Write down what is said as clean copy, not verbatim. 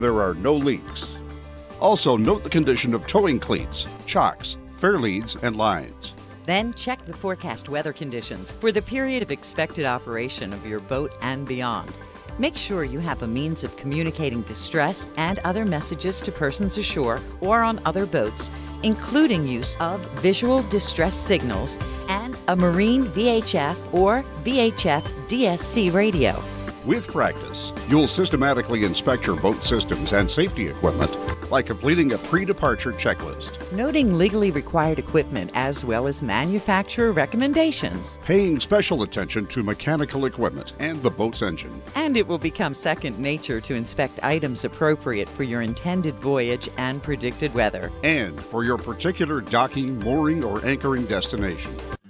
there are no leaks. Also, note the condition of towing cleats, chocks, fair leads, and lines. Then check the forecast weather conditions for the period of expected operation of your boat and beyond. Make sure you have a means of communicating distress and other messages to persons ashore or on other boats, including use of visual distress signals and a marine VHF or VHF DSC radio. With practice, you'll systematically inspect your boat systems and safety equipment by completing a pre-departure checklist, Noting legally required equipment as well as manufacturer recommendations. paying special attention to mechanical equipment and the boat's engine. And it will become second nature to inspect items appropriate for your intended voyage and predicted weather. And for your particular docking, mooring, or anchoring destination.